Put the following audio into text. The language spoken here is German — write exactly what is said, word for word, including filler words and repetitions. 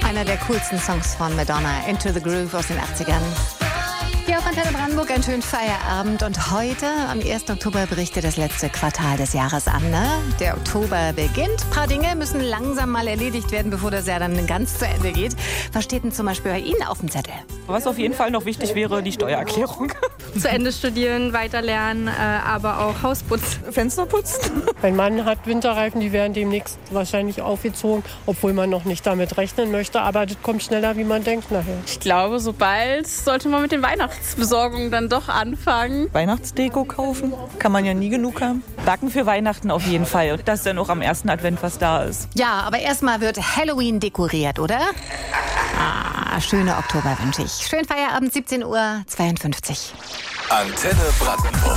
Einer der coolsten Songs von Madonna, Into the Groove aus den achtzigern. Hier auf Antenne Brandenburg einen schönen Feierabend und heute, am ersten Oktober, bricht das letzte Quartal des Jahres an. Ne? Der Oktober beginnt. Ein paar Dinge müssen langsam mal erledigt werden, bevor das Jahr dann ganz zu Ende geht. Was steht denn zum Beispiel bei Ihnen auf dem Zettel? Was auf jeden Fall noch wichtig wäre, die Steuererklärung. Zu Ende studieren, weiterlernen, aber auch Haus putzen. Fenster putzen. Mein Mann hat Winterreifen, die werden demnächst wahrscheinlich aufgezogen, obwohl man noch nicht damit rechnen möchte. Aber das kommt schneller, wie man denkt nachher. Ich glaube, so bald sollte man mit den Weihnachtsbesorgungen dann doch anfangen. Weihnachtsdeko kaufen, kann man ja nie genug haben. Backen für Weihnachten auf jeden Fall. Und dass dann auch am ersten Advent was da ist. Ja, aber erstmal wird Halloween dekoriert, oder? Ah, schöne Oktober wünsche ich. Schönen Feierabend, siebzehn Uhr zweiundfünfzig. Antenne Brandenburg.